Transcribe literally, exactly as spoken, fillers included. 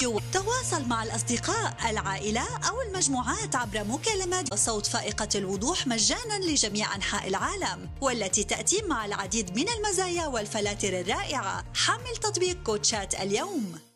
تواصل مع الأصدقاء، العائلة أو المجموعات عبر مكالمات صوت فائقة الوضوح مجانا لجميع أنحاء العالم، والتي تأتي مع العديد من المزايا والفلاتر الرائعة. حمل تطبيق كوتشات اليوم.